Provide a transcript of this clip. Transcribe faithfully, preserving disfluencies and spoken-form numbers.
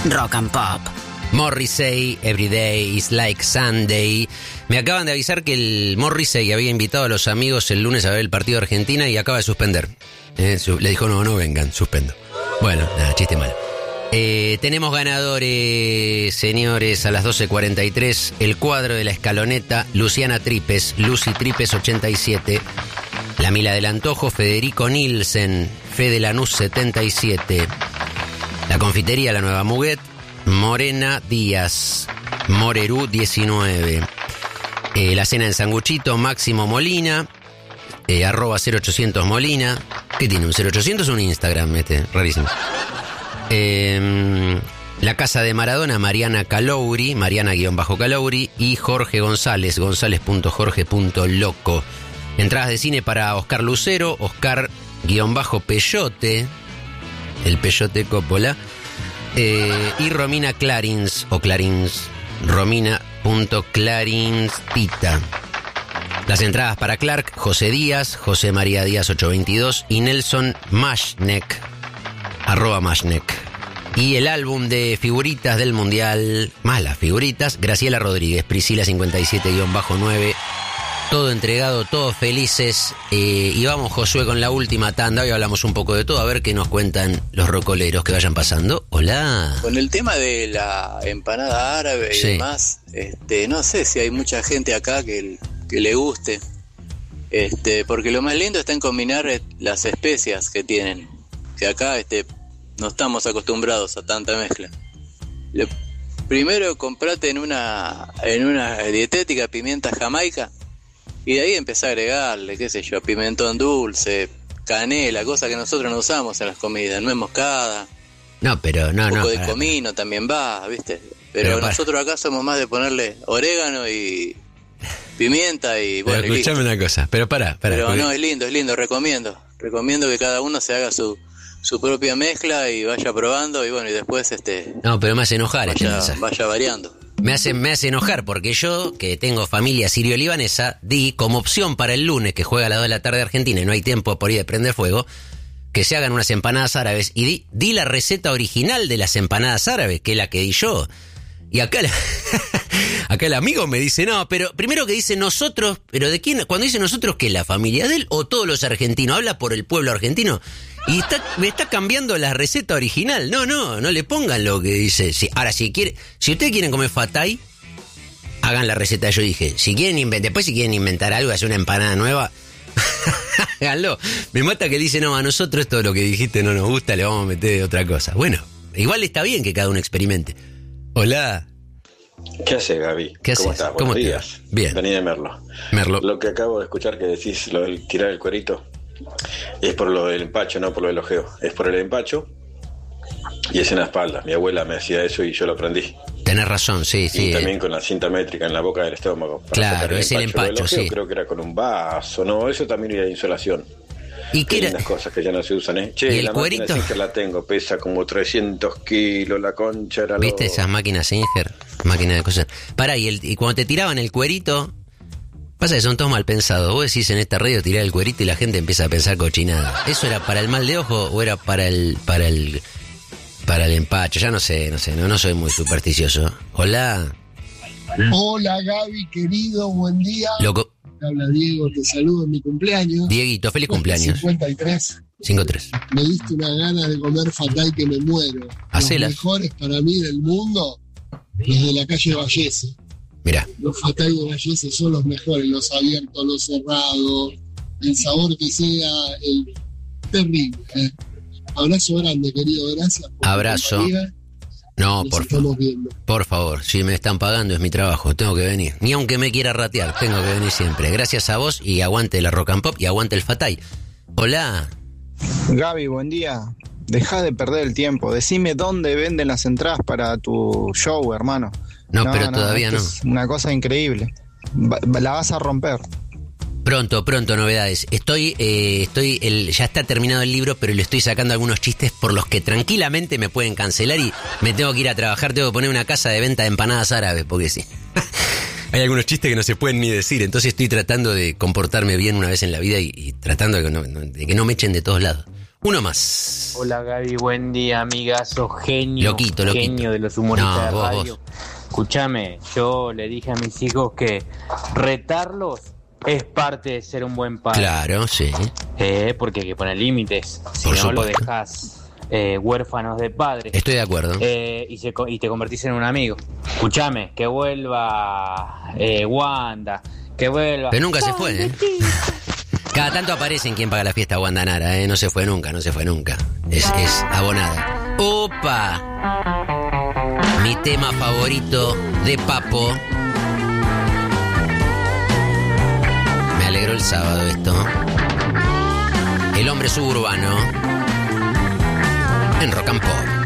Rock and Pop. Morrissey, Every Day is Like Sunday. Me acaban de avisar que el Morrissey había invitado a los amigos el lunes a ver el partido de Argentina y acaba de suspender. Eh, su, le dijo, no, no vengan, suspendo. Bueno, nada, chiste malo. Eh, tenemos ganadores, señores, a las doce cuarenta y tres. El cuadro de la escaloneta, Luciana Tripes, Lucy Tripes ochenta y siete. La Mila del Antojo, Federico Nielsen, Fede Lanús setenta y siete. La confitería La Nueva Muguet, Morena Díaz, Morerú diecinueve. Eh, la cena en Sanguchito, Máximo Molina, eh, arroba cero ochocientos Molina. ¿Qué tiene? ¿Un cero ochocientos o un Instagram? Este, rarísimo. Eh, la casa de Maradona, Mariana Calouri, Mariana-Calouri, y Jorge González, gonzález.jorge.loco. Entradas de cine para Oscar Lucero, Oscar-Peyote, el Peyote Coppola, eh, y Romina Clarins, o Clarins, Romina.clarinstita. Las entradas para Clark, José Díaz, José María Díaz ochocientos veintidós, y Nelson Mashnek, arroba Mashnek. Y el álbum de figuritas del Mundial, más las figuritas, Graciela Rodríguez, Priscila cincuenta y siete nueve. Todo entregado, todos felices. Eh, y vamos, Josué, con la última tanda. Hoy hablamos un poco de todo, a ver qué nos cuentan los rocoleros que vayan pasando. Hola. Con el tema de la empanada árabe y sí. demás, este, no sé si hay mucha gente acá que, que le guste. Este, porque lo más lindo está en combinar las especias que tienen. Que acá este, no estamos acostumbrados a tanta mezcla. Le, primero comprate en una, en una dietética pimienta jamaica. Y de ahí empecé a agregarle, qué sé yo, pimentón dulce, canela, cosas que nosotros no usamos en las comidas, nuez moscada. No, pero no, un poco no, de para, comino también va, ¿viste? Pero, pero nosotros acá somos más de ponerle orégano y pimienta y bueno. Pero escuchame una cosa, pero pará, pará. Pero porque... no, es lindo, es lindo, recomiendo. Recomiendo que cada uno se haga su, su propia mezcla y vaya probando y bueno, y después este... No, pero me hace enojar este vaya, mensaje. vaya variando. Me hace, me hace enojar porque yo, que tengo familia sirio-libanesa, di como opción para el lunes, que juega a las dos de la tarde Argentina y no hay tiempo por ir de prender fuego, que se hagan unas empanadas árabes. Y di, di la receta original de las empanadas árabes, que es la que di yo. Y acá, la, acá el amigo me dice, no, pero primero que dice nosotros, pero ¿de quién? Cuando dice nosotros, ¿qué? ¿La familia de él o todos los argentinos? ¿Habla por el pueblo argentino? Y está, me está cambiando la receta original. No, no, no le pongan lo que dice. Si, ahora, si quiere, si ustedes quieren comer fatay, hagan la receta. Yo dije, si quieren inventar, después si quieren inventar algo, hacer una empanada nueva, háganlo. Me mata que dice, no, a nosotros todo lo que dijiste no nos gusta, le vamos a meter otra cosa. Bueno, igual está bien que cada uno experimente. Hola. ¿Qué hace, Gaby? ¿Qué ¿Cómo haces? estás? ¿Cómo Buenos te días. va? Bien. Vení de Merlo. Merlo. Lo que acabo de escuchar que decís, lo del tirar el cuerito, es por lo del empacho, no por lo del ojeo. Es por el empacho y es en la espalda. Mi abuela me hacía eso y yo lo aprendí. Tenés razón, sí, sí. Y también con la cinta métrica en la boca del estómago. Claro, es el empacho, el ojeo, sí. Creo que era con un vaso, ¿no? Eso también era insolación. ¿Y qué era? Las cosas que ya no se usan, ¿eh? ¿Y Che, el la cuerito? máquina Singer la tengo, pesa como trescientos kilos, la concha era lo... ¿Viste esas máquinas Singer? Máquinas de coser. Pará, y, el, y cuando te tiraban el cuerito, pasa que son todos mal pensados. Vos decís en esta radio tirar el cuerito y la gente empieza a pensar cochinada. ¿Eso era para el mal de ojo o era para el para el para el empacho? Ya no sé, no sé, no, no soy muy supersticioso. Hola. Hola Gaby, querido, buen día. Loco. Te habla Diego, te saludo en mi cumpleaños. Dieguito, feliz cumpleaños. cincuenta y tres. cincuenta y tres. Me diste una gana de comer fatay que me muero. Hacelas. Los mejores para mí del mundo, los de la calle Vallese. Mirá. Los fatay de Vallese son los mejores, los abiertos, los cerrados, el sabor que sea, el terrible. ¿eh? Abrazo grande, querido, gracias. Por Abrazo. tu compañía. No, Nos por estamos favor. viendo. Por favor, si me están pagando es mi trabajo, tengo que venir. Ni aunque me quiera ratear, tengo que venir siempre. Gracias a vos y aguante la rock and pop y aguante el fatay. Hola. Gaby, buen día. Deja de perder el tiempo. Decime dónde venden las entradas para tu show, hermano. No, no pero no, todavía no. Es una cosa increíble. Va, la vas a romper. Pronto, pronto, novedades. Estoy, eh, estoy, el, ya está terminado el libro, pero le estoy sacando algunos chistes por los que tranquilamente me pueden cancelar y me tengo que ir a trabajar, tengo que poner una casa de venta de empanadas árabes, porque sí. Hay algunos chistes que no se pueden ni decir, entonces estoy tratando de comportarme bien una vez en la vida y, y tratando de que, no, de que no me echen de todos lados. Uno más. Hola Gaby, buen día, amigazo, genio, Loquito, loquito. genio de los humoristas No, de vos, radio. vos. Escúchame, yo le dije a mis hijos que retarlos es parte de ser un buen padre. Claro, sí. Eh, porque hay que poner límites, si Por no lo supuesto. dejas eh, huérfanos de padres. Estoy de acuerdo. Eh, y, se, co- y te convertís en un amigo. Escúchame, que vuelva eh, Wanda, que vuelva... Pero nunca se fue, ¿eh? Cada tanto aparece en Quién Paga la Fiesta Wanda Nara, ¿eh? No se fue nunca, no se fue nunca. Es, es abonada. ¡Opa! Mi tema favorito de Papo. Me alegró el sábado esto. El hombre suburbano en Rock and Pop.